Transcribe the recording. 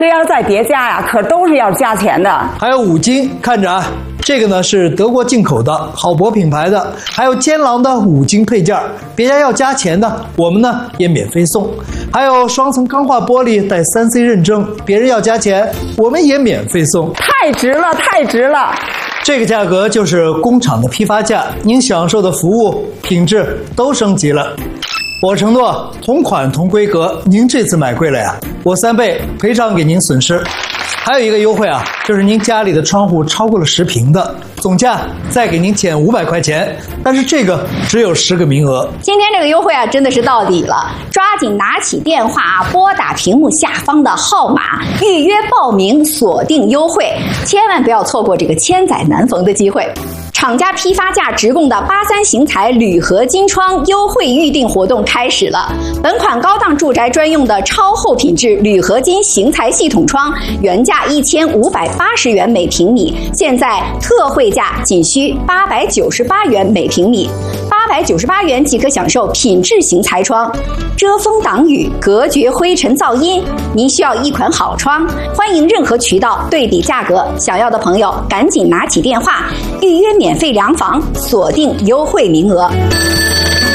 这要是再别加呀，可都是要加钱的。 还有五金，看着啊，这个呢是德国进口的好博品牌的，还有坚狼的五金配件，别家要加钱的，我们呢也免费送。还有双层钢化玻璃带3C 认证，别人要加钱，我们也免费送。 太值了，太值了！ 这个价格就是工厂的批发价，您享受的服务品质都升级了。我承诺，同款同规格，您这次买贵了呀，我3倍赔偿给您损失。还有一个优惠啊，就是您家里的窗户超过了10平的，总价再给您减500块钱，但是这个只有10个名额。 今天这个优惠啊，真的是到底了！抓紧拿起电话啊，拨打屏幕下方的号码，预约报名，锁定优惠，千万不要错过这个千载难逢的机会。厂家批发价直供的83型材铝合金窗优惠预定活动开始了。本款高档住宅专用的超厚品质铝合金型材系统窗，原价1580元每平米，现在特惠价仅需898元每平米，898元即可享受品质型材窗，遮风挡雨，隔绝灰尘噪音。您需要一款好窗，欢迎任何渠道对比价格，想要的朋友赶紧拿起电话预约免费量房，锁定优惠名额。